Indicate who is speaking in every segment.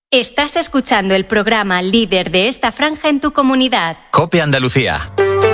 Speaker 1: Estás escuchando el programa líder de esta franja en tu comunidad.
Speaker 2: COPE Andalucía.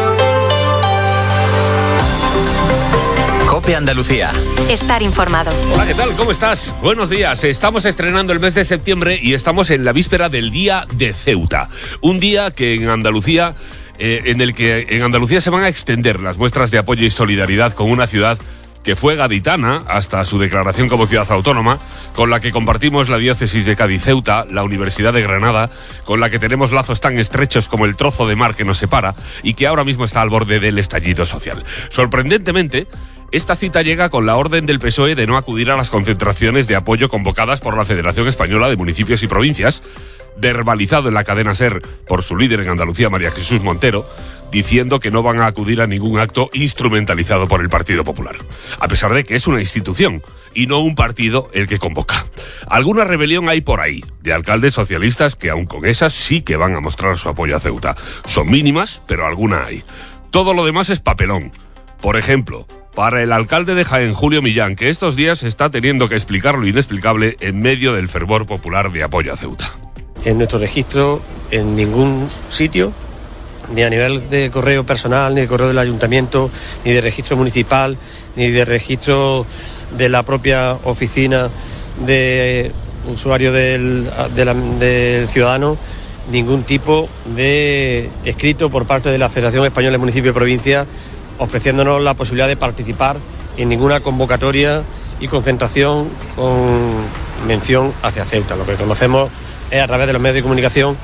Speaker 2: COPE Andalucía.
Speaker 1: Estar informado.
Speaker 3: Hola, ¿qué tal? ¿Cómo estás? Buenos días. Estamos estrenando el mes de septiembre y estamos en la víspera del Día de Ceuta. Un día que en Andalucía, en el que en Andalucía se van a extender las muestras de apoyo y solidaridad con una ciudad que fue gaditana hasta su declaración como ciudad autónoma, con la que compartimos la diócesis de Cádiz-Ceuta, la Universidad de Granada, con la que tenemos lazos tan estrechos como el trozo de mar que nos separa y que ahora mismo está al borde del estallido social. Sorprendentemente, esta cita llega con la orden del PSOE de no acudir a las concentraciones de apoyo convocadas por la Federación Española de Municipios y Provincias, verbalizado en la cadena SER por su líder en Andalucía, María Jesús Montero, diciendo que no van a acudir a ningún acto instrumentalizado por el Partido Popular, a pesar de que es una institución y no un partido el que convoca. Alguna rebelión hay por ahí, de alcaldes socialistas que aun con esas sí que van a mostrar su apoyo a Ceuta. Son mínimas, pero alguna hay. Todo lo demás es papelón. Por ejemplo, para el alcalde de Jaén, Julio Millán, que estos días está teniendo que explicar lo inexplicable en medio del fervor popular de apoyo a Ceuta.
Speaker 4: En nuestro registro, en ningún sitio, ni a nivel de correo personal, ni de correo del ayuntamiento, ni de registro municipal, ni de registro de la propia oficina de usuario del ciudadano, ningún tipo de escrito por parte de la Federación Española de Municipios y Provincias ofreciéndonos la posibilidad de participar en ninguna convocatoria y concentración con mención hacia Ceuta. Lo que conocemos es a través de los medios de comunicación.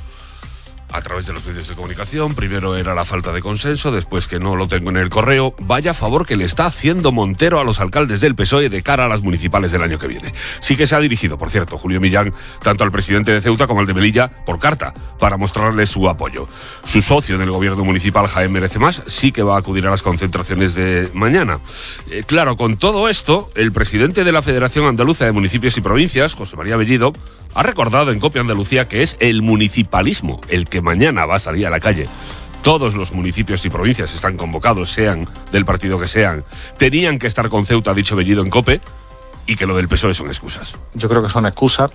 Speaker 3: A través de los medios de comunicación, primero era la falta de consenso, después que no lo tengo en el correo. Vaya favor que le está haciendo Montero a los alcaldes del PSOE de cara a las municipales del año que viene. Sí que se ha dirigido, por cierto, Julio Millán, tanto al presidente de Ceuta como al de Melilla, por carta, para mostrarle su apoyo. Su socio en el gobierno municipal, Jaén Merecemás, sí que va a acudir a las concentraciones de mañana. Claro, con todo esto, el presidente de la Federación Andaluza de Municipios y Provincias, José María Bellido, ha recordado en COPE Andalucía que es el municipalismo el que mañana va a salir a la calle. Todos los municipios y provincias están convocados, sean del partido que sean. Tenían que estar con Ceuta, ha dicho Bellido en COPE, y que lo del PSOE son excusas.
Speaker 5: Yo creo que son excusas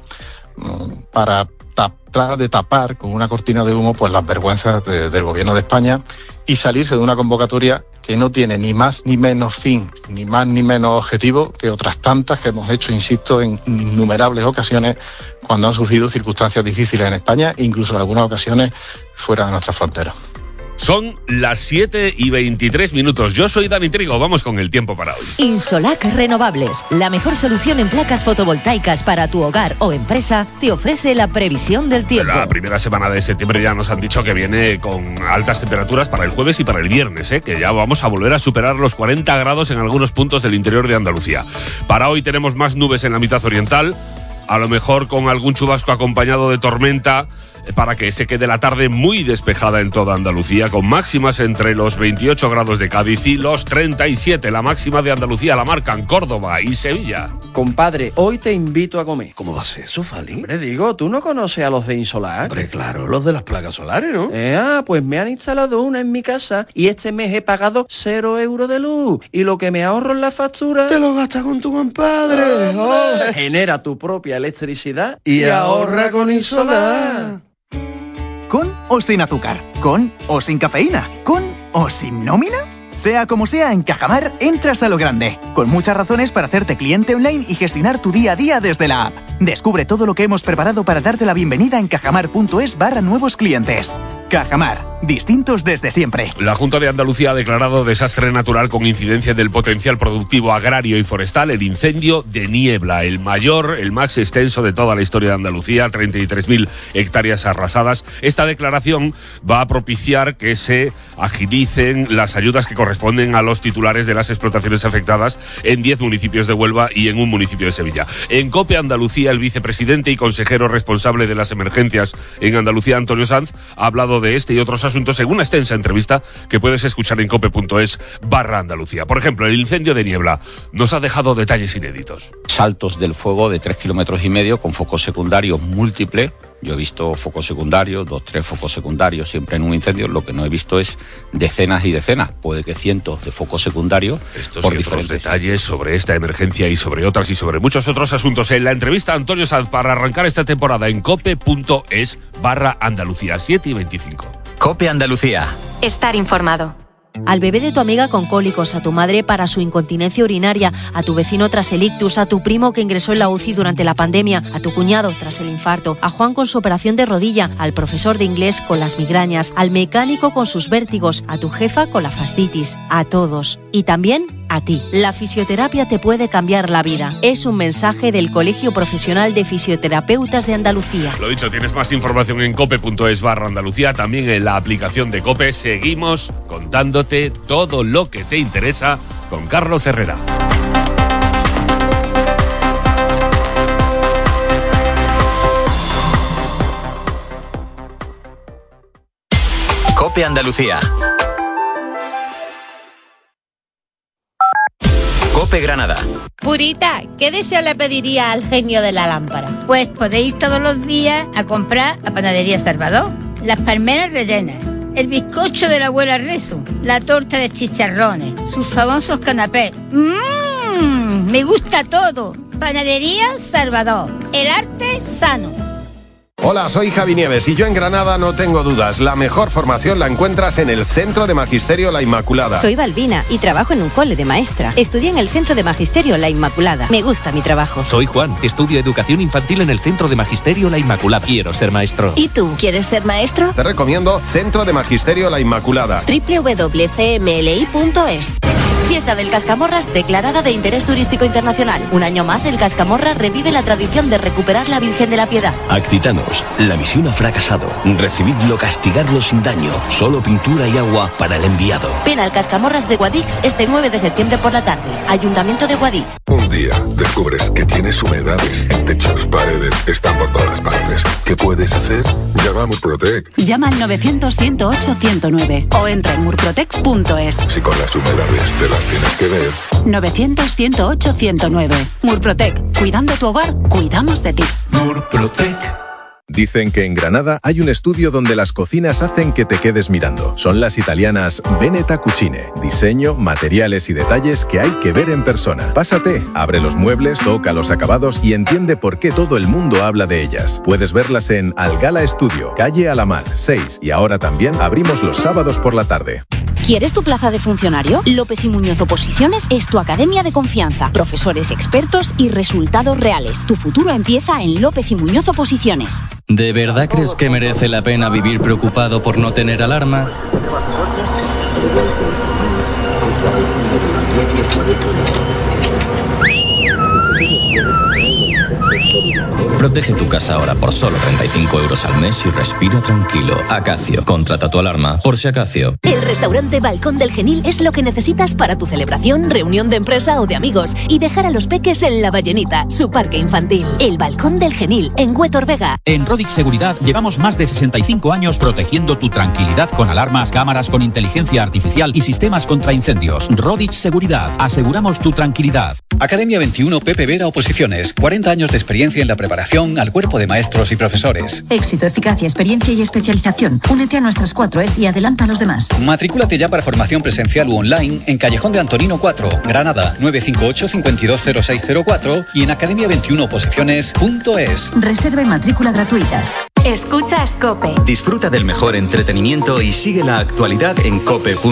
Speaker 5: para tratar de tapar con una cortina de humo pues las vergüenzas del gobierno de España y salirse de una convocatoria que no tiene ni más ni menos fin, ni más ni menos objetivo que otras tantas que hemos hecho, insisto, en innumerables ocasiones cuando han surgido circunstancias difíciles en España, incluso en algunas ocasiones fuera de nuestras fronteras.
Speaker 3: Son las 7:23. Yo soy Dani Trigo, vamos con el tiempo para hoy.
Speaker 6: Insolac Renovables, la mejor solución en placas fotovoltaicas para tu hogar o empresa, te ofrece la previsión del tiempo.
Speaker 3: La primera semana de septiembre ya nos han dicho que viene con altas temperaturas para el jueves y para el viernes, que ya vamos a volver a superar los 40 grados en algunos puntos del interior de Andalucía. Para hoy tenemos más nubes en la mitad oriental, a lo mejor con algún chubasco acompañado de tormenta, para que se quede la tarde muy despejada en toda Andalucía, con máximas entre los 28 grados de Cádiz y los 37. La máxima de Andalucía la marcan Córdoba y Sevilla.
Speaker 7: Compadre, hoy te invito a comer.
Speaker 8: ¿Cómo va a ser eso, Fali?
Speaker 7: Hombre, digo, ¿tú no conoces a los de Insolac?
Speaker 8: Hombre, claro, los de las placas solares, ¿no?
Speaker 7: Pues me han instalado una en mi casa y este mes he pagado 0 euros de luz. Y lo que me ahorro en la factura...
Speaker 8: Te lo gastas con tu compadre.
Speaker 7: Genera tu propia electricidad
Speaker 8: y ahorra con Insolac.
Speaker 9: ¿Con o sin azúcar? ¿Con o sin cafeína? ¿Con o sin nómina? Sea como sea, en Cajamar entras a lo grande, con muchas razones para hacerte cliente online y gestionar tu día a día desde la app. Descubre todo lo que hemos preparado para darte la bienvenida en cajamar.es/nuevos clientes. Cajamar, distintos desde siempre.
Speaker 3: La Junta de Andalucía ha declarado desastre natural con incidencia del potencial productivo agrario y forestal el incendio de Niebla, el mayor, el más extenso de toda la historia de Andalucía, 33.000 hectáreas arrasadas. Esta declaración va a propiciar que se agilicen las ayudas que corresponden a los titulares de las explotaciones afectadas en 10 municipios de Huelva y en un municipio de Sevilla. En COPE Andalucía, el vicepresidente y consejero responsable de las emergencias en Andalucía, Antonio Sanz, ha hablado de este y otros asuntos en una extensa entrevista que puedes escuchar en cope.es/Andalucía. Por ejemplo, el incendio de Niebla nos ha dejado detalles inéditos.
Speaker 10: Saltos del fuego de 3,5 kilómetros con focos secundarios múltiples
Speaker 2: Yo he visto focos secundarios, 2, 3 focos secundarios siempre en un incendio. Lo que no he visto es decenas y decenas, puede que cientos de focos secundarios.
Speaker 3: Estos
Speaker 2: por
Speaker 3: y otros
Speaker 2: diferentes
Speaker 3: detalles sobre esta emergencia y sobre otras y sobre muchos otros asuntos en la entrevista a Antonio Sanz para arrancar esta temporada en cope.es/Andalucía, 7:25.
Speaker 10: COPE Andalucía.
Speaker 1: Estar informado.
Speaker 11: Al bebé de tu amiga con cólicos, a tu madre para su incontinencia urinaria, a tu vecino tras el ictus, a tu primo que ingresó en la UCI durante la pandemia, a tu cuñado tras el infarto, a Juan con su operación de rodilla, al profesor de inglés con las migrañas, al mecánico con sus vértigos, a tu jefa con la fascitis, a todos. Y también a ti. La fisioterapia te puede cambiar la vida. Es un mensaje del Colegio Profesional de Fisioterapeutas de Andalucía.
Speaker 3: Lo dicho, tienes más información en cope.es/Andalucía, también en la aplicación de COPE. Seguimos contándote todo lo que te interesa con Carlos Herrera.
Speaker 10: COPE Andalucía. COPE Granada.
Speaker 12: Purita, ¿qué deseo le pediría al genio de la lámpara? Pues podéis ir todos los días a comprar a Panadería Salvador. Las palmeras rellenas, el bizcocho de la abuela Rezo, la torta de chicharrones, sus famosos canapés. Me gusta todo. Panadería Salvador, el arte sano.
Speaker 13: Hola, soy Javi Nieves y yo en Granada no tengo dudas. La mejor formación la encuentras en el Centro de Magisterio La Inmaculada.
Speaker 14: Soy Balbina y trabajo en un cole de maestra. Estudié en el Centro de Magisterio La Inmaculada. Me gusta mi trabajo.
Speaker 15: Soy Juan, estudio Educación Infantil en el Centro de Magisterio La Inmaculada. Quiero ser maestro.
Speaker 14: ¿Y tú, quieres ser maestro?
Speaker 13: Te recomiendo Centro de Magisterio La Inmaculada.
Speaker 14: www.cmli.es.
Speaker 16: Fiesta del Cascamorras declarada de interés turístico internacional. Un año más, el Cascamorras revive la tradición de recuperar la Virgen de la Piedad.
Speaker 17: Actitanos, la misión ha fracasado. Recibidlo, castigarlo sin daño. Solo pintura y agua para el enviado.
Speaker 16: Ven al Cascamorras de Guadix este 9 de septiembre por la tarde. Ayuntamiento de Guadix.
Speaker 18: Un día descubres que tienes humedades en techos, paredes, están por todas partes. ¿Qué puedes hacer? Llama a Murprotec.
Speaker 19: Llama al 900-108-109 o entra en murprotec.es.
Speaker 18: Si con las humedades te las tienes que ver.
Speaker 19: 900-108-109. Murprotec. Cuidando tu hogar, cuidamos de ti.
Speaker 20: Murprotec. Dicen que en Granada hay un estudio donde las cocinas hacen que te quedes mirando. Son las italianas Veneta Cucine. Diseño, materiales y detalles que hay que ver en persona. Pásate, abre los muebles, toca los acabados y entiende por qué todo el mundo habla de ellas. Puedes verlas en Algala Estudio, calle Alamar, 6. Y ahora también abrimos los sábados por la tarde.
Speaker 19: ¿Quieres tu plaza de funcionario? López y Muñoz Oposiciones es tu academia de confianza. Profesores expertos y resultados reales. Tu futuro empieza en López y Muñoz Oposiciones.
Speaker 21: ¿De verdad crees que merece la pena vivir preocupado por no tener alarma? Protege tu casa ahora por solo 35 euros al mes y respira tranquilo. Acacio, contrata tu alarma por si Acacio.
Speaker 6: El restaurante Balcón del Genil es lo que necesitas para tu celebración, reunión de empresa o de amigos y dejar a los peques en La Ballenita, su parque infantil. El Balcón del Genil, en Huétor Vega.
Speaker 22: En Rodix Seguridad llevamos más de 65 años protegiendo tu tranquilidad con alarmas, cámaras con inteligencia artificial y sistemas contra incendios. Rodix Seguridad, aseguramos tu tranquilidad.
Speaker 23: Academia 21 Pepe Vera Oposiciones, 40 años de experiencia en la preparación al cuerpo de maestros y profesores.
Speaker 24: Éxito, eficacia, experiencia y especialización. Únete a nuestras 4 Es y adelanta a los demás.
Speaker 23: Matrículate ya para formación presencial u online en Callejón de Antonino 4, Granada, 958-520604 y en academia21oposiciones.es.
Speaker 24: Reserva y matrícula gratuitas.
Speaker 1: Escuchas COPE.
Speaker 10: Disfruta del mejor entretenimiento y sigue la actualidad en cope.es.